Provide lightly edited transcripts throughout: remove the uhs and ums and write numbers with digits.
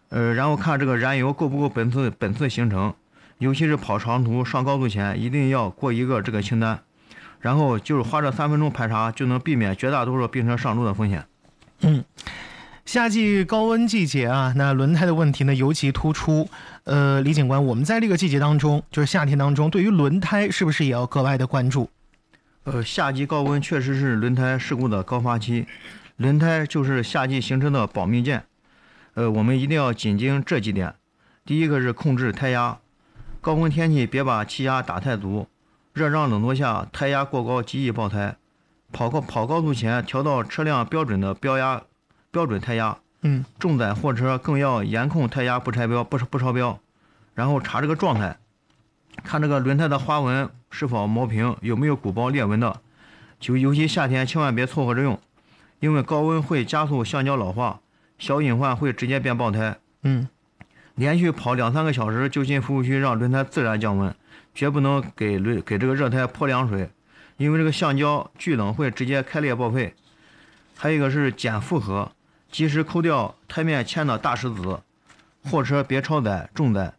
然后看这个燃油够不够本次行程，尤其是跑长途上高速前，一定要过一个这个清单。然后就是花这3分钟排查，就能避免绝大多数病车上路的风险。 夏季高温季节啊，那轮胎的问题呢尤其突出。李警官，我们在这个季节当中，就是夏天当中，对于轮胎是不是也要格外的关注？ 夏季高温确实是轮胎事故的高发期，轮胎就是夏季行车的保命件。我们一定要紧盯这几点。第一个是控制胎压，高温天气别把气压打太足，热胀冷缩下胎压过高极易爆胎。跑高速前调到车辆标准的标准胎压。重载货车更要严控胎压不超标。然后查这个状态，看这个轮胎的花纹是否磨平，有没有鼓包裂纹的。尤其夏天千万别凑合着用，因为高温会加速橡胶老化，小隐患会直接变爆胎。连续跑2-3个小时就近服务区让轮胎自然降温，绝不能给这个热胎泼凉水，因为这个橡胶聚冷会直接开裂报废。还有一个是减负荷，及时抠掉胎面嵌的大石子。货车别超载重载，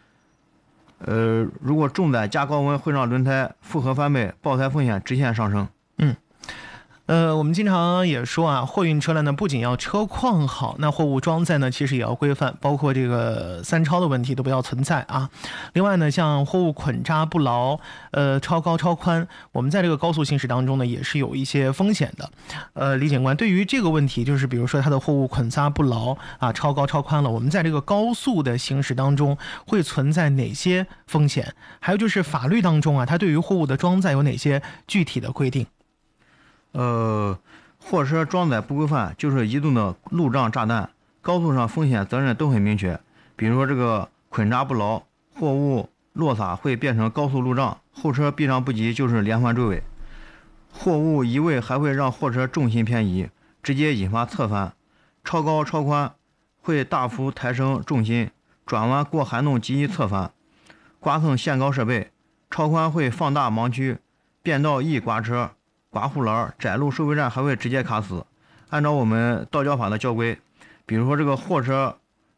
如果重载加高温会让轮胎负荷翻倍，爆胎风险直线上升。 我们经常也说啊，货运车辆呢不仅要车况好，那货物装载呢其实也要规范，包括这个3超的问题都不要存在啊。另外呢，像货物捆扎不牢，超高超宽，我们在这个高速行驶当中呢也是有一些风险的。李警官，对于这个问题，就是比如说它的货物捆扎不牢啊，超高超宽了，我们在这个高速的行驶当中会存在哪些风险？还有就是法律当中啊，它对于货物的装载有哪些具体的规定？ 货车装载不规范就是移动的路障炸弹，高速上风险责任都很明确。比如说这个捆扎不牢，货物落洒会变成高速路障，后车避让不及就是连环追尾。货物移位还会让货车重心偏移，直接引发侧翻。超高超宽会大幅抬升重心，转弯过涵洞极易侧翻。刮蹭限高设备，超宽会放大盲区，变道易刮车。刮护栏，窄路收费站还会直接卡死。按照我们道交法的交规，比如说这个货车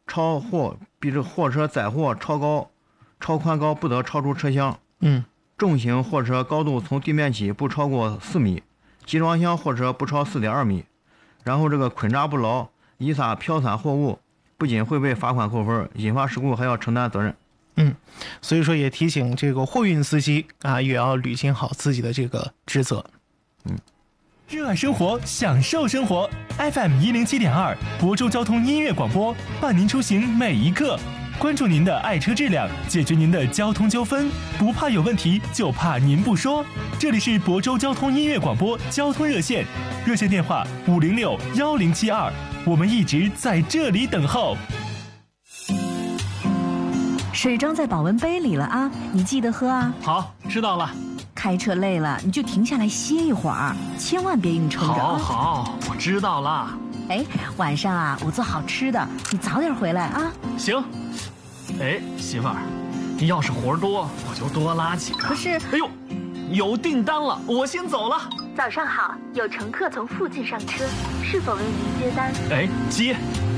载货超高、超宽高不得超出车厢。重型货车高度从地面起不超过4米，集装箱货车不超4.2米。然后这个捆扎不牢，遗撒飘散货物，不仅会被罚款扣分，引发事故还要承担责任。 所以说也提醒这个货运司机啊，也要履行好自己的这个职责。 热爱生活，享受生活。FM 107.2，亳州交通音乐广播，伴您出行每一刻。关注您的爱车质量，解决您的交通纠纷，不怕有问题，就怕您不说。这里是亳州交通音乐广播交通热线，热线电话506-1072，我们一直在这里等候。 水装在保温杯里了啊，你记得喝啊。 好，知道了。 开车累了你就停下来歇一会儿，千万别硬撑着。 好，我知道了。 晚上啊，我做好吃的，你早点回来啊。 行。媳妇儿，你要是活多，我就多拉几个。 可是， 有订单了，我先走了。 早上好，有乘客从附近上车，是否为您接单？ 接。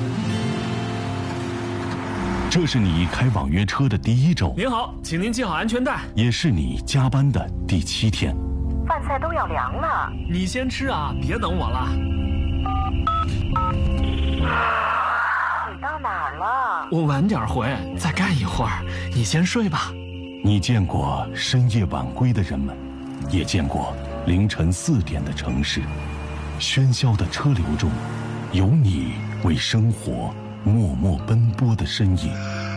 这是你开网约车的第1周。 您好，请您系好安全带。 也是你加班的第7天。 饭菜都要凉了， 你先吃啊，别等我了。 你到哪儿了？ 我晚点回，再干一会儿，你先睡吧。 你见过深夜晚归的人们，也见过凌晨4点的城市。喧嚣的车流中，有你为生活默默奔波的身影。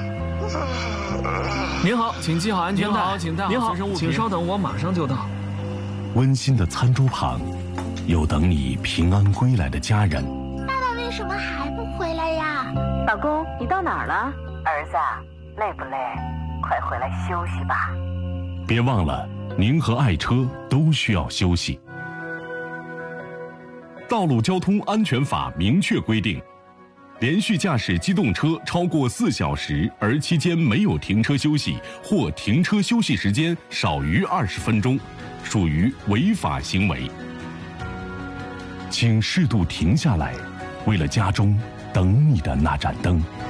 您好，请系好安全带。请带好随身物品。请稍等，我马上就到。 温馨的餐桌旁，有等你平安归来的家人。 爸爸为什么还不回来呀？ 老公，你到哪儿了？ 儿子，累不累？快回来休息吧。 别忘了，您和爱车都需要休息。道路交通安全法明确规定，连续驾驶机动车超过4小时，而期间没有停车休息，或停车休息时间少于20分钟，属于违法行为。请适度停下来，为了家中等你的那盏灯。